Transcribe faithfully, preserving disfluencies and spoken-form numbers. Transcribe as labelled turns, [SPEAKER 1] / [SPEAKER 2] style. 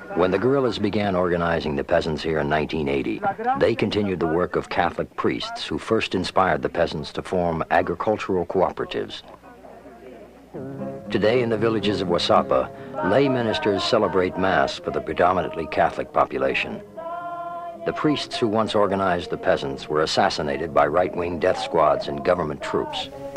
[SPEAKER 1] When the guerrillas began organizing the peasants here in nineteen eighty, they continued the work of Catholic priests who first inspired the peasants to form agricultural cooperatives. Today in the villages of Wasapa, lay ministers celebrate Mass for the predominantly Catholic population. The priests who once organized the peasants were assassinated by right-wing death squads and government troops.